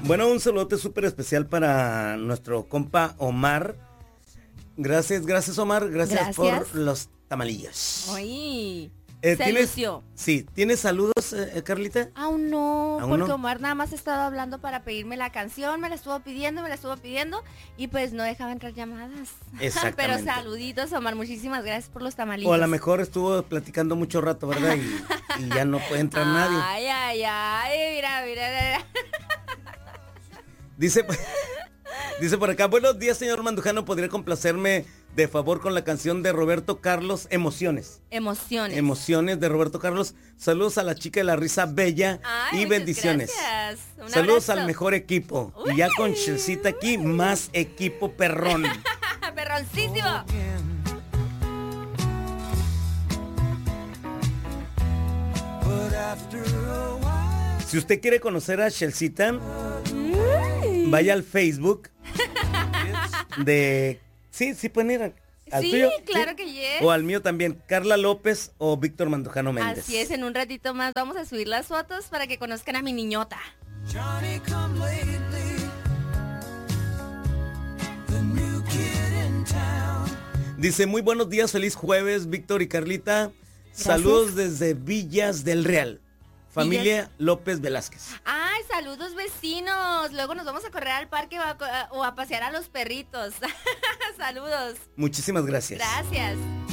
Bueno, un saludote súper especial para nuestro compa Omar. Gracias Omar, gracias por los tamalillos. Uy, ¿Tienes saludos, Carlita? Aún no, ¿Aún porque no? Omar nada más estaba hablando para pedirme la canción, me la estuvo pidiendo y pues no dejaba entrar llamadas. Exactamente. Pero saluditos, Omar, muchísimas gracias por los tamalillos. O a lo mejor estuvo platicando mucho rato, ¿verdad? Y ya no puede entrar nadie. Ay, mira. Dice por acá, buenos días, señor Mandujano, ¿podría complacerme de favor con la canción de Roberto Carlos, Emociones? Emociones de Roberto Carlos. Saludos a la chica de la risa bella. Ay, y bendiciones. Saludos al mejor equipo. Uy. Y ya con Chelcita aquí, más equipo perrón. Perroncísimo. Si usted quiere conocer a Chelcita, vaya al Facebook de... Sí, pueden ir al tuyo. Claro que yes. O al mío también, Carla López o Víctor Mandujano Méndez. Así es, en un ratito más vamos a subir las fotos para que conozcan a mi niñota. Dice, muy buenos días, feliz jueves, Víctor y Carlita. Gracias. Saludos desde Villas del Real. Familia López Velázquez. Ay, saludos vecinos. Luego nos vamos a correr al parque o a pasear a los perritos. Saludos. Muchísimas gracias. Gracias.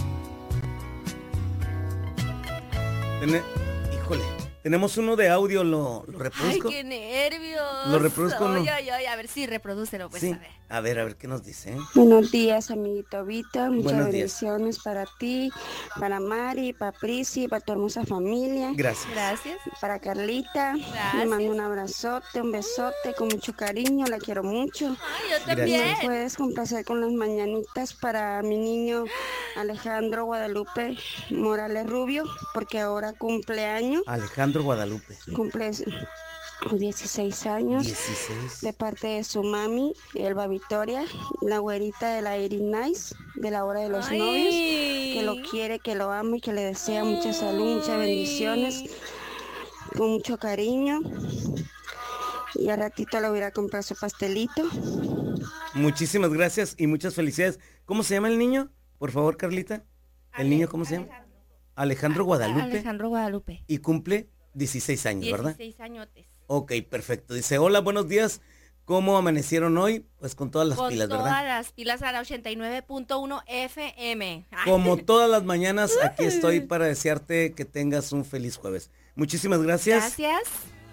Híjole, tenemos uno de audio, ¿lo reproduzco? Ay, qué nervios. ¿Lo reproduzco o no? Ay, a ver, sí, reprodúcelo, pues, Sí. a ver. A ver qué nos dice. Buenos días, amiguito Vito. Muchas Buenos días. bendiciones para ti, para Mari, para Prisi, para tu hermosa familia. Gracias. Gracias. Para Carlita, Gracias. le mando un abrazote, un besote con mucho cariño, la quiero mucho. Ay, yo Y también. me puedes complacer con las mañanitas para mi niño Alejandro Guadalupe Morales Rubio, porque ahora cumple año, Alejandro Guadalupe. cumple 16 años. 16. De parte de su mami, Elba Victoria, la güerita de la Iris Nice, de la hora de los Ay. novios, que lo quiere, que lo ama y que le desea mucha salud, muchas bendiciones, con mucho cariño. Y al ratito le voy a ir a comprar su pastelito. Muchísimas gracias y muchas felicidades. ¿Cómo se llama el niño? Por favor, Carlita. ¿El niño cómo se llama? Alejandro Guadalupe. Alejandro Guadalupe. Y cumple 16 años, ¿verdad? 16 añotes. Ok, perfecto. Dice, hola, buenos días. ¿Cómo amanecieron hoy? Pues con todas las pilas, Con ¿verdad? todas las pilas a la 89.1 FM. Ay. Como todas las mañanas, aquí estoy para desearte que tengas un feliz jueves. Muchísimas gracias. Gracias.